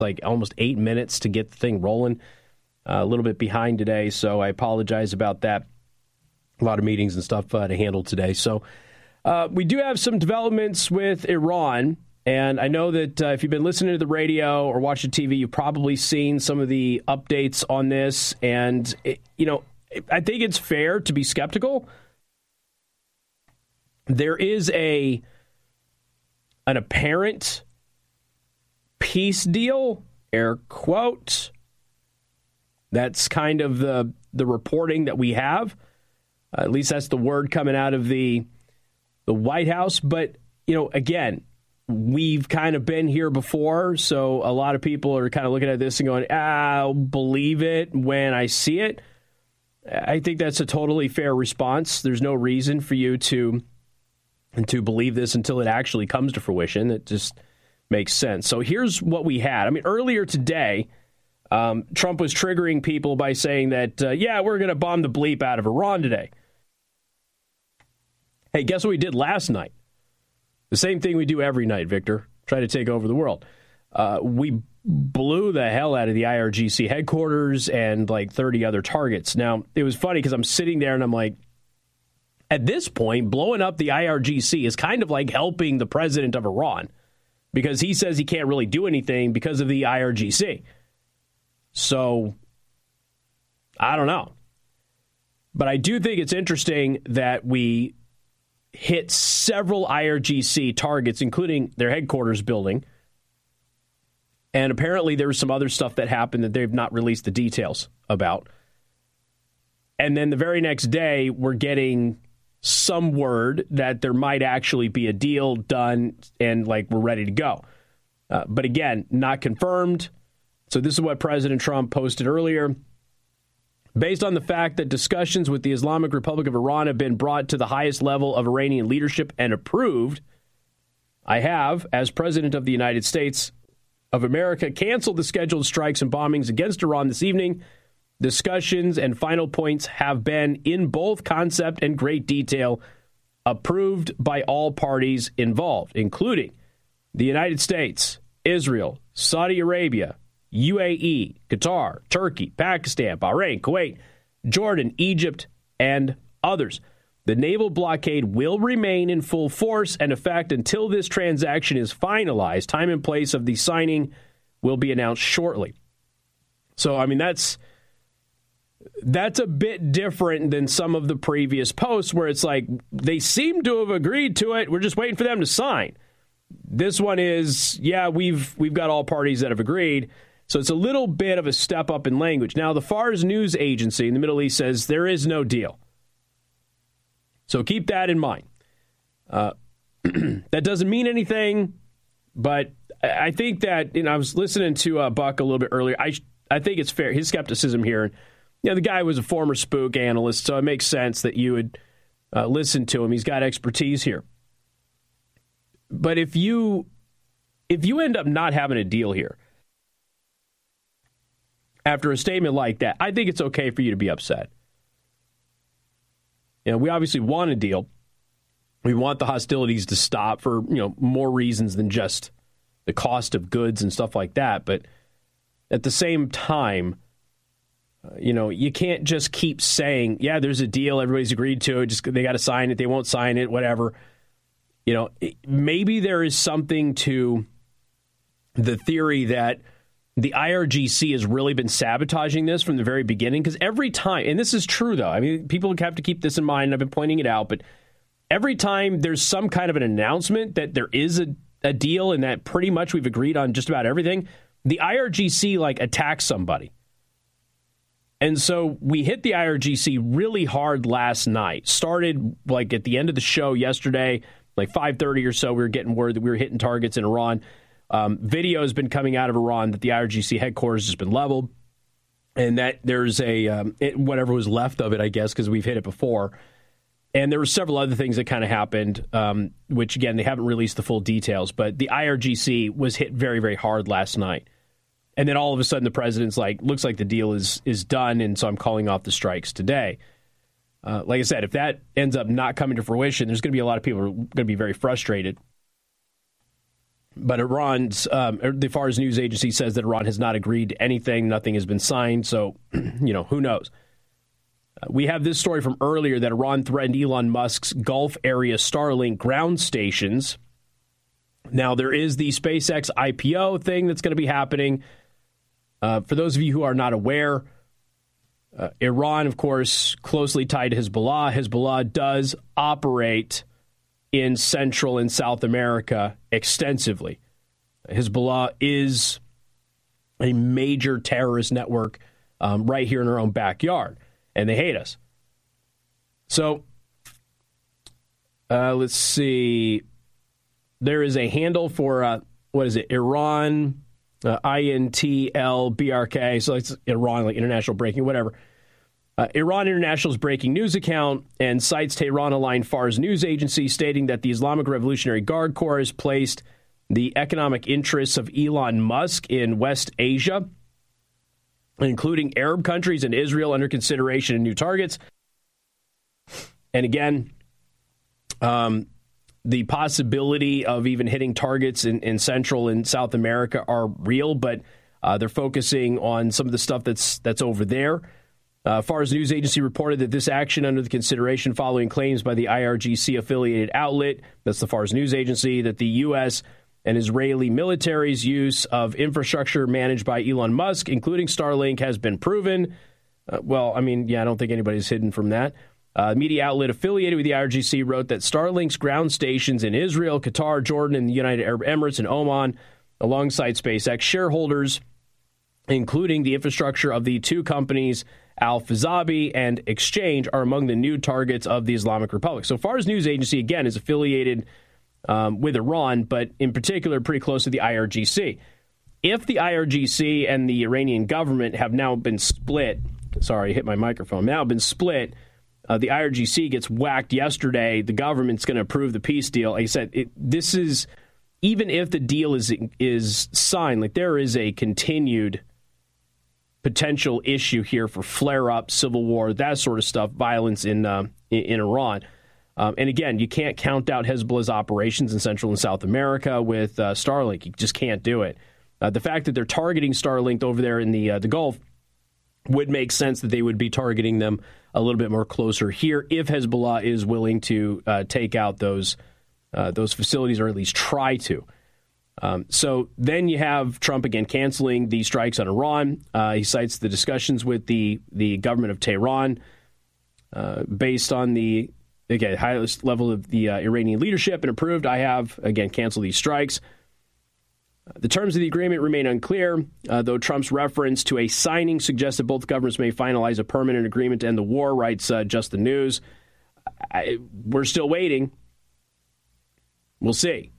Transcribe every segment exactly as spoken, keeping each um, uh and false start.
like almost eight minutes to get the thing rolling. Uh, a little bit behind today, so I apologize about that. A lot of meetings and stuff uh, to handle today. So uh, we do have some developments with Iran. And I know that uh, if you've been listening to the radio or watching T V, you've probably seen some of the updates on this. And, it, you know, I think it's fair to be skeptical. There is a an apparent peace deal, air quote. That's kind of the, the reporting that we have. Uh, at least that's the word coming out of the the White House. But, you know, again, we've kind of been here before, so a lot of people are kind of looking at this and going, I'll believe it when I see it. I think that's a totally fair response. There's no reason for you to, to believe this until it actually comes to fruition. It just makes sense. So here's what we had. I mean, earlier today, um, Trump was triggering people by saying that, uh, yeah, we're going to bomb the bleep out of Iran today. Hey, guess what we did last night? The same thing we do every night, Victor. Try to take over the world. Uh, we blew the hell out of the I R G C headquarters and like thirty other targets. Now, it was funny because I'm sitting there and I'm like, at this point, blowing up the I R G C is kind of like helping the president of Iran because he says he can't really do anything because of the I R G C. So, I don't know. But I do think it's interesting that we hit several I R G C targets, including their headquarters building. And apparently there was some other stuff that happened that they've not released the details about. And then the very next day, we're getting some word that there might actually be a deal done and like we're ready to go. Uh, but again, not confirmed. So this is what President Trump posted earlier. Based on the fact that discussions with the Islamic Republic of Iran have been brought to the highest level of Iranian leadership and approved, I have, as President of the United States of America, canceled the scheduled strikes and bombings against Iran this evening. Discussions and final points have been, in both concept and great detail, approved by all parties involved, including the United States, Israel, Saudi Arabia, U A E, Qatar, Turkey, Pakistan, Bahrain, Kuwait, Jordan, Egypt, and others. The naval blockade will remain in full force and effect until this transaction is finalized. Time and place of the signing will be announced shortly. So, I mean, that's that's a bit different than some of the previous posts where it's like they seem to have agreed to it. We're just waiting for them to sign. This one is, yeah, we've we've got all parties that have agreed. So it's a little bit of a step up in language. Now, the Fars news agency in the Middle East says there is no deal. So keep that in mind. Uh, that doesn't mean anything, but I think that, you know, I was listening to uh, Buck a little bit earlier. I I think it's fair. His skepticism here, you know, the guy was a former spook analyst, so it makes sense that you would uh, listen to him. He's got expertise here. But if you if you end up not having a deal here, after a statement like that, I think it's okay for you to be upset. You know, we obviously want a deal. We want the hostilities to stop for, you know, more reasons than just the cost of goods and stuff like that. But at the same time, uh, you know, you can't just keep saying, yeah, there's a deal, everybody's agreed to it, just they got to sign it, they won't sign it, whatever. You know, maybe there is something to the theory that the I R G C has really been sabotaging this from the very beginning, because every time, and this is true, though, I mean, people have to keep this in mind, and I've been pointing it out, but every time there's some kind of an announcement that there is a, a deal and that pretty much we've agreed on just about everything, the I R G C, like, attacks somebody. And so we hit the I R G C really hard last night. Started, like, at the end of the show yesterday, like five thirty or so, we were getting word that we were hitting targets in Iran. Um, video has been coming out of Iran that the I R G C headquarters has been leveled and that there's a, um, it, whatever was left of it, I guess, because we've hit it before. And there were several other things that kind of happened, um, which, again, they haven't released the full details. But the I R G C was hit very, very hard last night. And then all of a sudden the president's like, looks like the deal is is done, and so I'm calling off the strikes today. Uh, like I said, if that ends up not coming to fruition, there's going to be a lot of people who are going to be very frustrated. But Iran's, um, the Fars news agency says that Iran has not agreed to anything. Nothing has been signed. So, you know, who knows? Uh, we have this story from earlier that Iran threatened Elon Musk's Gulf area Starlink ground stations. Now, there is the SpaceX I P O thing that's going to be happening. Uh, for those of you who are not aware, uh, Iran, of course, closely tied to Hezbollah. Hezbollah does operate in Central and South America extensively. Hezbollah is a major terrorist network um, right here in our own backyard, and they hate us. So, uh, let's see. There is a handle for, uh, what is it, Iran, uh, I N T L B R K, so it's Iran, like International Breaking, whatever. Uh, Iran International's breaking news account and cites Tehran-aligned Fars news agency stating that the Islamic Revolutionary Guard Corps has placed the economic interests of Elon Musk in West Asia, including Arab countries and Israel, under consideration in new targets. And again, um, the possibility of even hitting targets in, in Central and South America are real, but uh, they're focusing on some of the stuff that's that's over there. Uh, Fars news agency reported that this action under the consideration following claims by the I R G C-affiliated outlet, that's the Fars news agency, that the U S and Israeli military's use of infrastructure managed by Elon Musk, including Starlink, has been proven. Uh, well, I mean, yeah, I don't think anybody's hidden from that. Uh, media outlet affiliated with the I R G C wrote that Starlink's ground stations in Israel, Qatar, Jordan, and the United Arab Emirates and Oman, alongside SpaceX shareholders, including the infrastructure of the two companies, Al-Fazabi and Exchange, are among the new targets of the Islamic Republic. So Fars news agency, again, is affiliated um, with Iran, but in particular pretty close to the I R G C. If the I R G C and the Iranian government have now been split, sorry, I hit my microphone, now been split, uh, the I R G C gets whacked yesterday, the government's going to approve the peace deal. Like I said, it, this is, even if the deal is is signed, like there is a continued potential issue here for flare-up, civil war, that sort of stuff, violence in uh, in, in Iran. Um, and again, you can't count out Hezbollah's operations in Central and South America with uh, Starlink. You just can't do it. Uh, the fact that they're targeting Starlink over there in the uh, the Gulf would make sense that they would be targeting them a little bit more closer here if Hezbollah is willing to uh, take out those uh, those facilities, or at least try to. Um, so then you have Trump again canceling the strikes on Iran. Uh, he cites the discussions with the, the government of Tehran uh, based on the, again, highest level of the uh, Iranian leadership, and approved. I have, again, canceled these strikes. Uh, the terms of the agreement remain unclear, uh, though Trump's reference to a signing suggests that both governments may finalize a permanent agreement to end the war, writes uh, Just the News. I, we're still waiting. We'll see.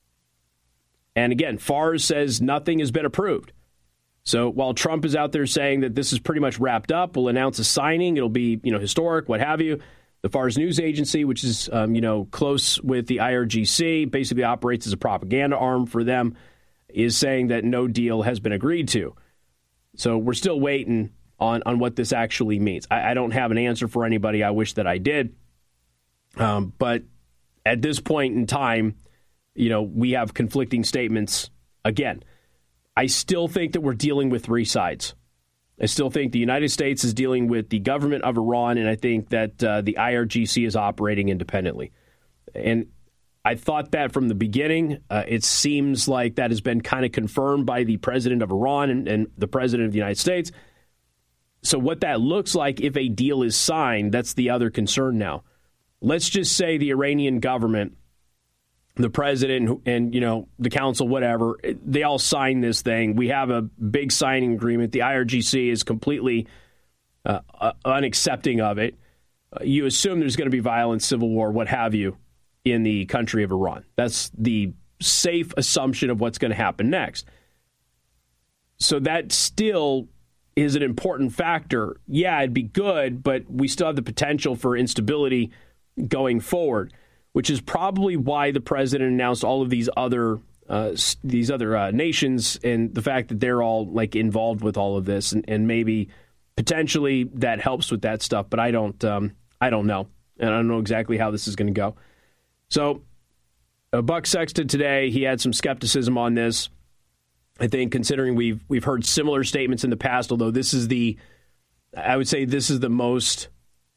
And again, Fars says nothing has been approved. So while Trump is out there saying that this is pretty much wrapped up, we'll announce a signing, it'll be, you know, historic, what have you. The Fars news agency, which is, um, you know, close with the I R G C, basically operates as a propaganda arm for them, is saying that no deal has been agreed to. So we're still waiting on, on what this actually means. I, I don't have an answer for anybody. I wish that I did. Um, but at this point in time, you know, we have conflicting statements. Again, I still think that we're dealing with three sides. I still think the United States is dealing with the government of Iran, and I think that uh, the I R G C is operating independently. And I thought that from the beginning. Uh, it seems like that has been kind of confirmed by the president of Iran and, and the president of the United States. So what that looks like if a deal is signed, that's the other concern now. Let's just say the Iranian government, the president and, you know, the council, whatever, they all sign this thing. We have a big signing agreement. The I R G C is completely uh, uh, unaccepting of it. Uh, you assume there's going to be violence, civil war, what have you, in the country of Iran. That's the safe assumption of what's going to happen next. So that still is an important factor. Yeah, it'd be good, but we still have the potential for instability going forward, which is probably why the president announced all of these other uh, these other uh, nations, and the fact that they're all like involved with all of this, and, and maybe potentially that helps with that stuff. But I don't, um, I don't know, and I don't know exactly how this is going to go. So uh, Buck Sexton today, he had some skepticism on this. I think considering we've we've heard similar statements in the past, although this is the, I would say this is the most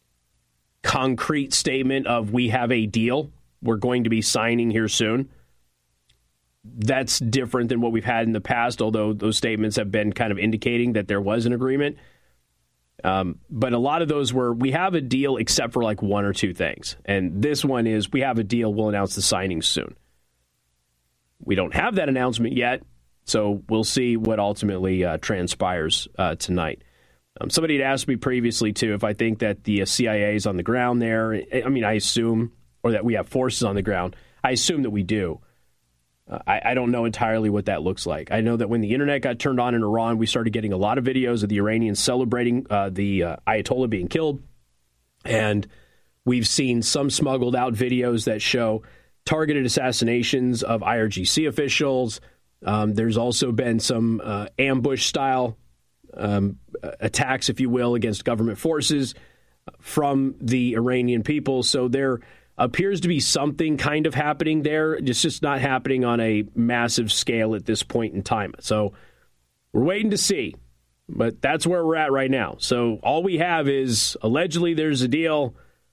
concrete statement of we have a deal we're going to be signing here soon. That's different than what we've had in the past, although those statements have been kind of indicating that there was an agreement. Um, but a lot of those were, we have a deal except for like one or two things. And this one is, we have a deal, we'll announce the signing soon. We don't have that announcement yet, so we'll see what ultimately uh, transpires uh, tonight. Um, somebody had asked me previously, too, if I think that the C I A is on the ground there. I mean, I assume, or that we have forces on the ground. I assume that we do. Uh, I, I don't know entirely what that looks like. I know that when the internet got turned on in Iran, we started getting a lot of videos of the Iranians celebrating uh, the uh, Ayatollah being killed. And we've seen some smuggled out videos that show targeted assassinations of I R G C officials. Um, there's also been some uh, ambush-style um, attacks, if you will, against government forces from the Iranian people. So there appears to be something kind of happening there. It's just not happening on a massive scale at this point in time. So we're waiting to see. But that's where we're at right now. So all we have is allegedly there's a deal.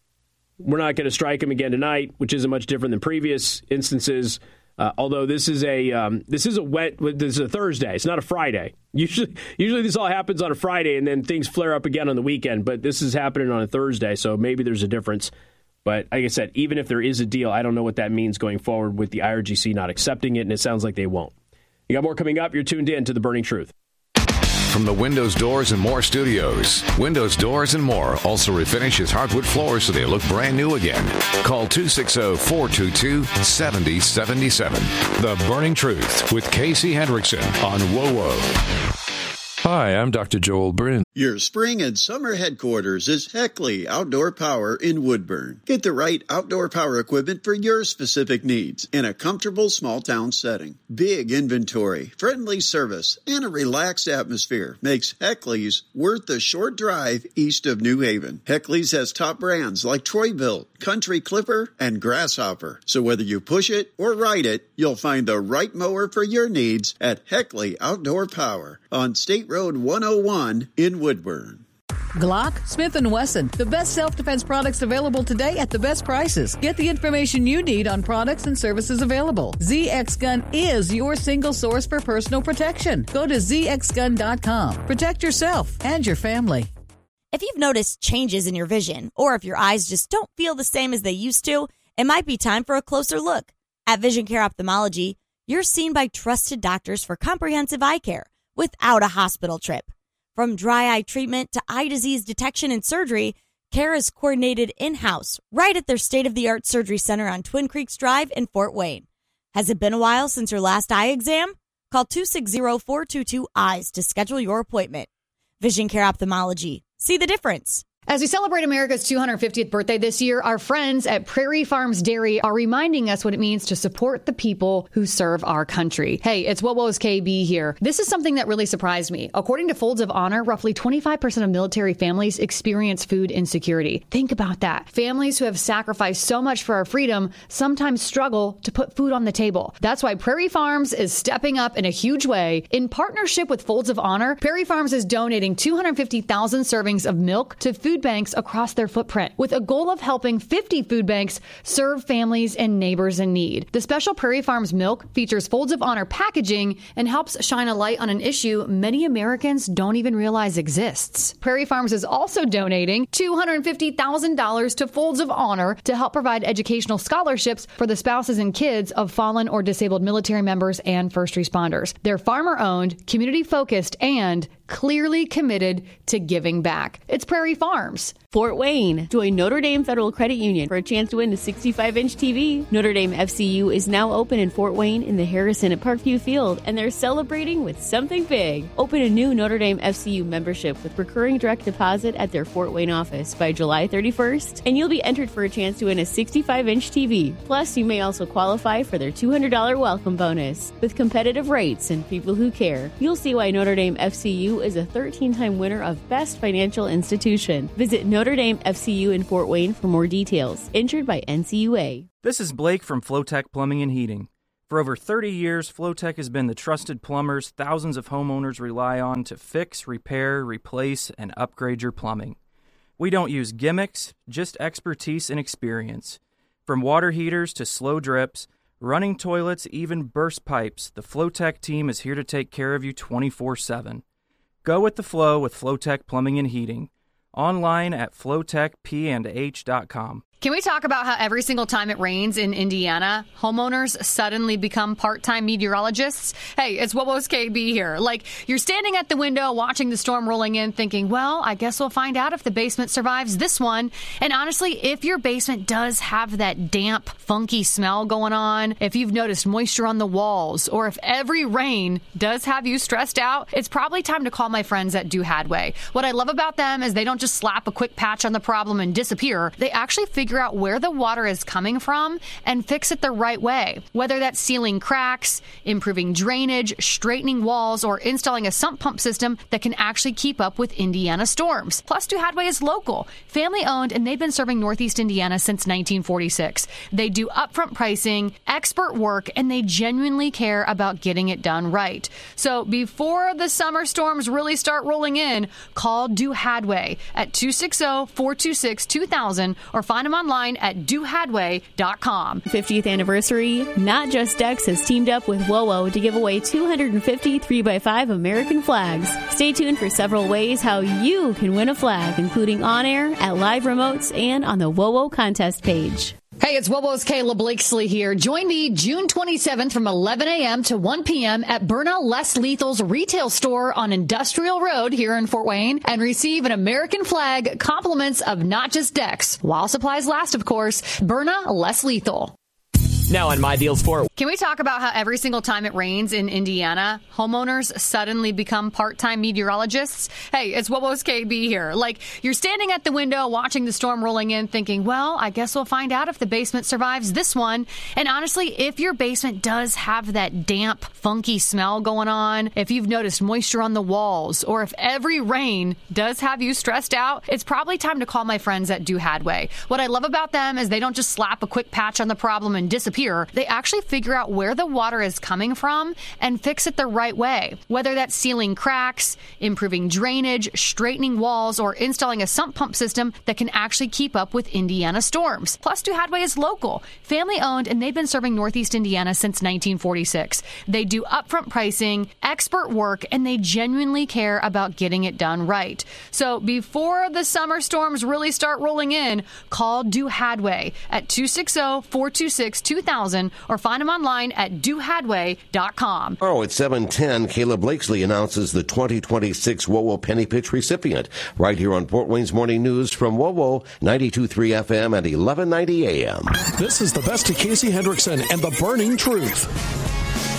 We're not going to strike him again tonight, which isn't much different than previous instances. Uh, although this is a um, this is a wet this is a Thursday. It's not a Friday. Usually, usually this all happens on a Friday, and then things flare up again on the weekend. But this is happening on a Thursday, so maybe there's a difference. But like I said, even if there is a deal, I don't know what that means going forward with the I R G C not accepting it, and it sounds like they won't. You got more coming up. You're tuned in to The Burning Truth. From the Windows, Doors, and More studios, Windows, Doors, and More also refinishes hardwood floors so they look brand new again. Call two six zero, four two two, seven zero seven seven. The Burning Truth with Casey Hendrickson on W O W O. Hi, I'm Doctor Joel Bryn. Your spring and summer headquarters is Heckley Outdoor Power in Woodburn. Get the right outdoor power equipment for your specific needs in a comfortable small town setting. Big inventory, friendly service, and a relaxed atmosphere makes Heckley's worth the short drive east of New Haven. Heckley's has top brands like Troy-Bilt, Country Clipper, and Grasshopper. So whether you push it or ride it, you'll find the right mower for your needs at Heckley Outdoor Power on State Road one oh one in Woodburn. Glock, Smith and Wesson, the best self-defense products available today at the best prices. Get the information you need on products and services available. Z X Gun is your single source for personal protection. Go to z x gun dot com. Protect yourself and your family. If you've noticed changes in your vision, or if your eyes just don't feel the same as they used to, it might be time for a closer look. At Vision Care Ophthalmology, you're seen by trusted doctors for comprehensive eye care without a hospital trip. From dry eye treatment to eye disease detection and surgery, care is coordinated in-house right at their state-of-the-art surgery center on Twin Creeks Drive in Fort Wayne. Has it been a while since your last eye exam? Call two six zero, four two two, EYES to schedule your appointment. Vision Care Ophthalmology. See the difference. As we celebrate America's two hundred fiftieth birthday this year, our friends at Prairie Farms Dairy are reminding us what it means to support the people who serve our country. Hey, it's W O W O's K B here. This is something that really surprised me. According to Folds of Honor, roughly twenty-five percent of military families experience food insecurity. Think about that. Families who have sacrificed so much for our freedom sometimes struggle to put food on the table. That's why Prairie Farms is stepping up in a huge way. In partnership with Folds of Honor, Prairie Farms is donating two hundred fifty thousand servings of milk to food banks across their footprint, with a goal of helping fifty food banks serve families and neighbors in need. The special Prairie Farms milk features Folds of Honor packaging and helps shine a light on an issue many Americans don't even realize exists. Prairie Farms is also donating two hundred fifty thousand dollars to Folds of Honor to help provide educational scholarships for the spouses and kids of fallen or disabled military members and first responders. They're farmer-owned, community-focused, and clearly committed to giving back. It's Prairie Farms. Fort Wayne. Join Notre Dame Federal Credit Union for a chance to win a sixty-five inch T V. Notre Dame F C U is now open in Fort Wayne in the Harrison at Parkview Field, and they're celebrating with something big. Open a new Notre Dame F C U membership with recurring direct deposit at their Fort Wayne office by July thirty-first, and you'll be entered for a chance to win a sixty-five inch T V. Plus, you may also qualify for their two hundred dollars welcome bonus. With competitive rates and people who care, you'll see why Notre Dame F C U U is a thirteen-time winner of Best Financial Institution. Visit Notre Dame F C U in Fort Wayne for more details. Insured by N C U A. This is Blake from Flowtech Plumbing and Heating. For over thirty years, Flowtech has been the trusted plumbers thousands of homeowners rely on to fix, repair, replace, and upgrade your plumbing. We don't use gimmicks, just expertise and experience. From water heaters to slow drips, running toilets, even burst pipes, the Flowtech team is here to take care of you twenty-four seven. Go with the flow with Flowtech Plumbing and Heating. Online at flowtech p and h dot com. Can we talk about how every single time it rains in Indiana, homeowners suddenly become part-time meteorologists? Hey, it's Wobo's K B here. Like, you're standing at the window watching the storm rolling in thinking, well, I guess we'll find out if the basement survives this one. And honestly, if your basement does have that damp, funky smell going on, if you've noticed moisture on the walls, or if every rain does have you stressed out, it's probably time to call my friends at Do Hadway. What I love about them is they don't just slap a quick patch on the problem and disappear. They actually figure Figure out where the water is coming from and fix it the right way. Whether that's sealing cracks, improving drainage, straightening walls, or installing a sump pump system that can actually keep up with Indiana storms. Plus, Do Hadway is local, family owned, and they've been serving Northeast Indiana since nineteen forty-six. They do upfront pricing, expert work, and they genuinely care about getting it done right. So before the summer storms really start rolling in, call Do Hadway at two six zero, four two six, two thousand or find them online at do hadway dot com. fiftieth anniversary, Not Just Decks has teamed up with WOWO to give away two hundred fifty three by five American flags. Stay tuned for several ways how you can win a flag, including on air, at live remotes, and on the WOWO contest page. Hey, it's Wobo's Kayla Blakesley here. Join me June twenty-seventh from eleven a.m. to one p.m. at Burnell Less Lethal's retail store on Industrial Road here in Fort Wayne and receive an American flag, compliments of Not Just Decks. While supplies last, of course. Burnell Less Lethal. Now on My Deals for... Can we talk about how every single time it rains in Indiana, homeowners suddenly become part-time meteorologists? Hey, it's Wobo's K B here. Like, you're standing at the window watching the storm rolling in thinking, well, I guess we'll find out if the basement survives this one. And honestly, if your basement does have that damp, funky smell going on, if you've noticed moisture on the walls, or if every rain does have you stressed out, it's probably time to call my friends at Do Hadway. What I love about them is they don't just slap a quick patch on the problem and disappear. They actually figure out where the water is coming from and fix it the right way. Whether that's sealing cracks, improving drainage, straightening walls, or installing a sump pump system that can actually keep up with Indiana storms. Plus, Do Hadway is local, family owned, and they've been serving Northeast Indiana since nineteen forty-six. They do upfront pricing, expert work, and they genuinely care about getting it done right. So before the summer storms really start rolling in, call Do Hadway at two six zero, four two six, two thousand or find them online at do hadway dot com. Oh, at seven ten, Kayla Blakesley announces the twenty twenty-six WOWO Penny Pitch recipient right here on Fort Wayne's Morning News from WOWO ninety-two point three F M at eleven ninety A M. This is the best of Casey Hendrickson and the Burning Truth.